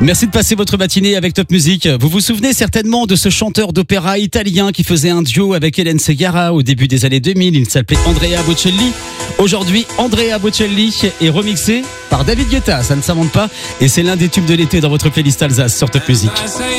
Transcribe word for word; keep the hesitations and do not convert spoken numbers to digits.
Merci de passer votre matinée avec Top Music. Vous vous souvenez certainement de ce chanteur d'opéra italien qui faisait un duo avec Hélène Ségara au début des années deux mille. Il s'appelait Andrea Bocelli. Aujourd'hui, Andrea Bocelli est remixé par David Guetta. Ça ne s'invente pas et c'est l'un des tubes de l'été dans votre playlist Alsace sur Top Music.